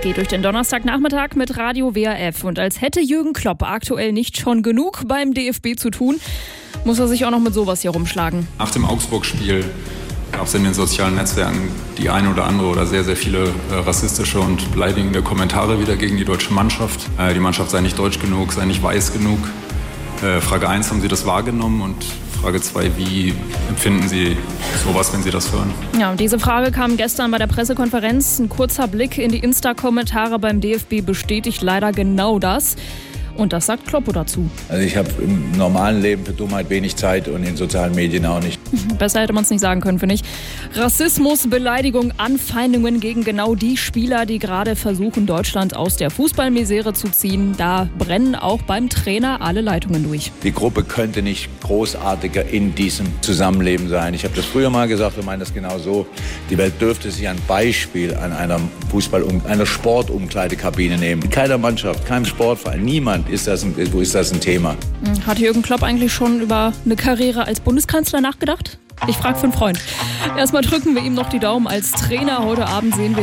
geht durch den Donnerstagnachmittag mit Radio WRF. Und als hätte Jürgen Klopp aktuell nicht schon genug beim DFB zu tun, muss er sich auch noch mit sowas hier rumschlagen. Nach dem Augsburg-Spiel gab es in den sozialen Netzwerken die eine oder andere oder sehr, sehr viele rassistische und beleidigende Kommentare wieder gegen die deutsche Mannschaft. Die Mannschaft sei nicht deutsch genug, sei nicht weiß genug. Frage 1, haben Sie das wahrgenommen? Und Frage 2, wie empfinden Sie sowas, wenn Sie das hören? Ja, und diese Frage kam gestern bei der Pressekonferenz. Ein kurzer Blick in die Insta-Kommentare beim DFB bestätigt leider genau das. Und das sagt Kloppo dazu. Also ich habe im normalen Leben für Dummheit wenig Zeit und in sozialen Medien auch nicht. Besser hätte man es nicht sagen können, finde ich. Rassismus, Beleidigung, Anfeindungen gegen genau die Spieler, die gerade versuchen, Deutschland aus der Fußballmisere zu ziehen. Da brennen auch beim Trainer alle Leitungen durch. Die Gruppe könnte nicht großartiger in diesem Zusammenleben sein. Ich habe das früher mal gesagt und meine das genau so. Die Welt dürfte sich ein Beispiel an einer Sportumkleidekabine nehmen. In keiner Mannschaft, keinem Sportverein, niemand ist das ein Thema. Hat Jürgen Klopp eigentlich schon über eine Karriere als Bundeskanzler nachgedacht? Ich frage für einen Freund. Erstmal drücken wir ihm noch die Daumen als Trainer. Heute Abend sehen wir